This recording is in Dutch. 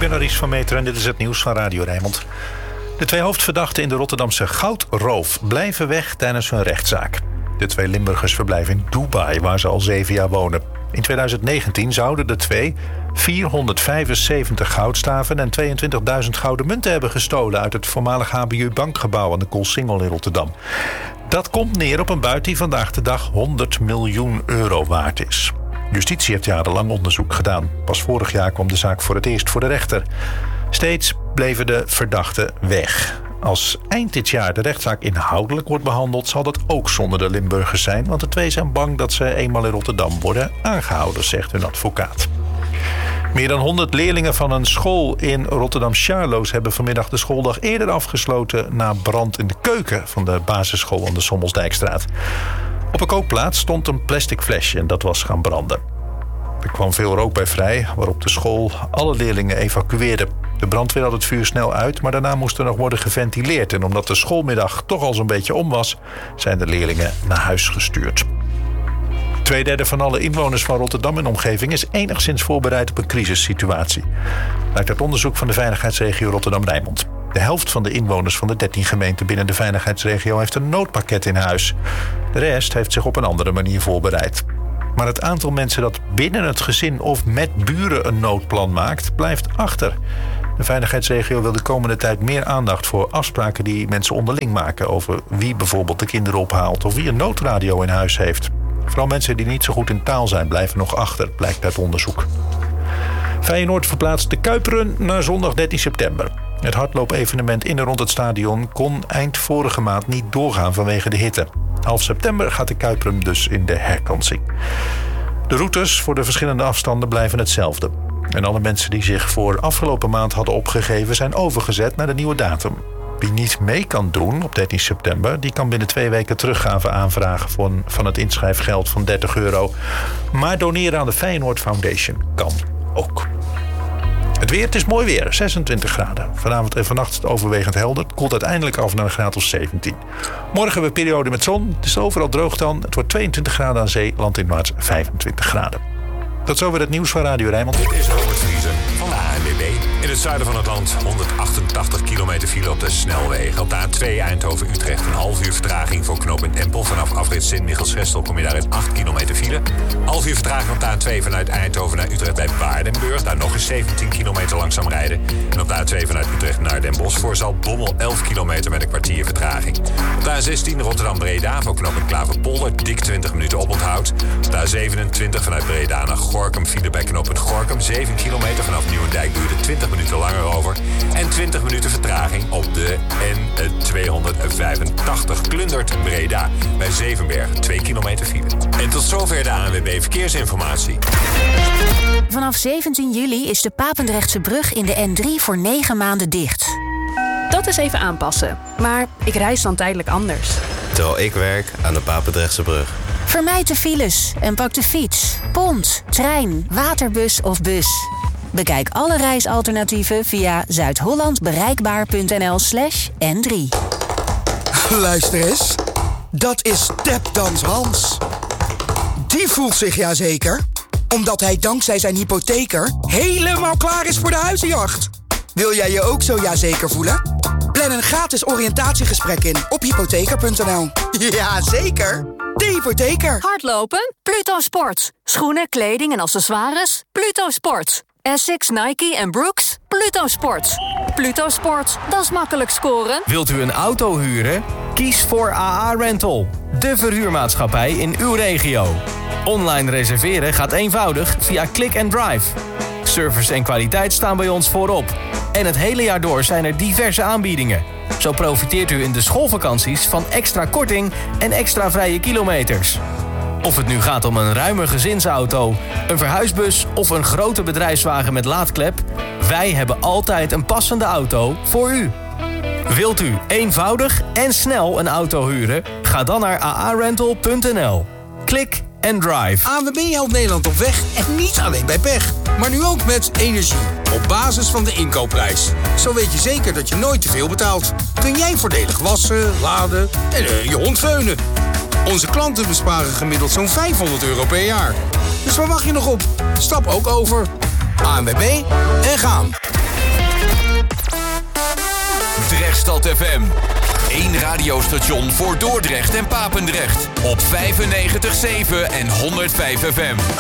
ben Aries van Meter en dit is het nieuws van Radio Rijnmond. De 2 hoofdverdachten in de Rotterdamse goudroof blijven weg tijdens hun rechtszaak. De 2 Limburgers verblijven in Dubai, waar ze al 7 jaar wonen. In 2019 zouden de 2 475 goudstaven en 22.000 gouden munten hebben gestolen uit het voormalig HBU-bankgebouw aan de Koolsingel in Rotterdam. Dat komt neer op een buit die vandaag de dag 100 miljoen euro waard is. Justitie heeft jarenlang onderzoek gedaan. Pas vorig jaar kwam de zaak voor het eerst voor de rechter. Steeds bleven de verdachten weg. Als eind dit jaar de rechtszaak inhoudelijk wordt behandeld, zal dat ook zonder de Limburgers zijn, want de 2 zijn bang dat ze eenmaal in Rotterdam worden aangehouden, zegt hun advocaat. Meer dan 100 leerlingen van een school in Rotterdam-Charloes hebben vanmiddag de schooldag eerder afgesloten na brand in de keuken van de basisschool aan de Sommelsdijkstraat. Op een kookplaat stond een plastic flesje en dat was gaan branden. Er kwam veel rook bij vrij, waarop de school alle leerlingen evacueerde. De brandweer had het vuur snel uit, maar daarna moest er nog worden geventileerd. En omdat de schoolmiddag toch al zo'n beetje om was, zijn de leerlingen naar huis gestuurd. 2/3 van alle inwoners van Rotterdam en omgeving is enigszins voorbereid op een crisissituatie. Blijkt uit onderzoek van de veiligheidsregio Rotterdam-Rijnmond. De helft van de inwoners van de 13 gemeenten binnen de veiligheidsregio heeft een noodpakket in huis. De rest heeft zich op een andere manier voorbereid. Maar het aantal mensen dat binnen het gezin of met buren een noodplan maakt, blijft achter. De veiligheidsregio wil de komende tijd meer aandacht voor afspraken die mensen onderling maken over wie bijvoorbeeld de kinderen ophaalt of wie een noodradio in huis heeft. Vooral mensen die niet zo goed in taal zijn blijven nog achter, blijkt uit onderzoek. Feyenoord verplaatst de Kuiprun naar zondag 13 september. Het hardloopevenement in en rond het stadion kon eind vorige maand niet doorgaan vanwege de hitte. Half september gaat de Kuiprun dus in de herkansing. De routes voor de verschillende afstanden blijven hetzelfde. En alle mensen die zich voor afgelopen maand hadden opgegeven zijn overgezet naar de nieuwe datum. Wie niet mee kan doen op 13 september... die kan binnen 2 weken teruggave aanvragen van het inschrijfgeld van €30. Maar doneren aan de Feyenoord Foundation kan ook. Het weer, het is mooi weer, 26 graden. Vanavond en vannacht is het overwegend helder. Het koelt uiteindelijk af naar een graad of 17. Morgen hebben we een periode met zon. Het is overal droog dan. Het wordt 22 graden aan zee, landinwaarts 25 graden. Tot zover het nieuws van Radio Rijnmond. Dit is Robert Vriezen van de ANWB. In het zuiden van het land 188 kilometer file op de snelwegen. Op de A2 Eindhoven-Utrecht een half uur vertraging voor knooppunt Empel. Vanaf afrit Sint-Michels-Gestel kom je daar in 8 kilometer file. Half uur vertraging op de A2 vanuit Eindhoven naar Utrecht bij Waardenburg. Daar nog eens 17 kilometer langzaam rijden. En op de A2 vanuit Utrecht naar Den Bosch voor Zaltbommel 11 kilometer met een kwartier vertraging. Op de A16 Rotterdam-Breda voor knooppunt Klaverpolder dik 20 minuten oponthoud. Op de A27 vanuit Breda naar Gorinchem file bij knooppunt Gorinchem 7 kilometer vanaf Nieuwendijk duurde 20 minuten langer over. En 20 minuten vertraging op de N285 Klundert-Breda bij Zevenbergen 2 kilometer file. En tot zover de ANWB Verkeersinformatie. Vanaf 17 juli is de Papendrechtse brug in de N3 voor 9 maanden dicht. Dat is even aanpassen, maar ik reis dan tijdelijk anders. Terwijl ik werk aan de Papendrechtse brug. Vermijd de files en pak de fiets, pont, trein, waterbus of bus. Bekijk alle reisalternatieven via zuidhollandbereikbaar.nl/N3. Luister eens, dat is Tapdans Hans. Die voelt zich ja zeker, omdat hij dankzij zijn hypotheker helemaal klaar is voor de huizenjacht. Wil jij je ook zo ja zeker voelen? Plan een gratis oriëntatiegesprek in op hypotheker.nl. Ja, zeker. De hypotheker. Hardlopen? Pluto Sport. Schoenen, kleding en accessoires? Pluto Sport. Essex, Nike en Brooks? Pluto Sport. Pluto Sport, dat is makkelijk scoren. Wilt u een auto huren? Kies voor AA Rental, de verhuurmaatschappij in uw regio. Online reserveren gaat eenvoudig via Click and Drive. Service en kwaliteit staan bij ons voorop. En het hele jaar door zijn er diverse aanbiedingen. Zo profiteert u in de schoolvakanties van extra korting en extra vrije kilometers. Of het nu gaat om een ruime gezinsauto, een verhuisbus of een grote bedrijfswagen met laadklep, wij hebben altijd een passende auto voor u. Wilt u eenvoudig en snel een auto huren? Ga dan naar aarental.nl. Klik and drive. ANWB helpt Nederland op weg en niet alleen bij pech. Maar nu ook met energie. Op basis van de inkoopprijs. Zo weet je zeker dat je nooit te veel betaalt. Kun jij voordelig wassen, laden en je hond veunen. Onze klanten besparen gemiddeld zo'n €500 per jaar. Dus waar wacht je nog op? Stap ook over. ANWB en gaan. Hoogstad FM. 1 radiostation voor Dordrecht en Papendrecht. Op 95.7 en 105 FM.